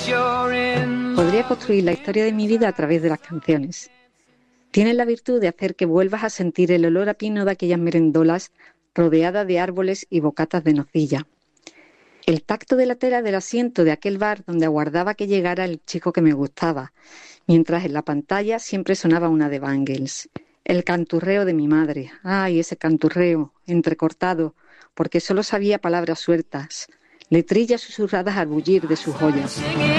Podría construir la historia de mi vida a través de las canciones. Tienen la virtud de hacer que vuelvas a sentir el olor a pino de aquellas merendolas rodeada de árboles y bocatas de nocilla. El tacto de la tela del asiento de aquel bar donde aguardaba que llegara el chico que me gustaba, mientras en la pantalla siempre sonaba una de Bangles. El canturreo de mi madre. ¡Ay, ese canturreo! Entrecortado, porque solo sabía palabras sueltas, letrillas susurradas al bullir de sus joyas.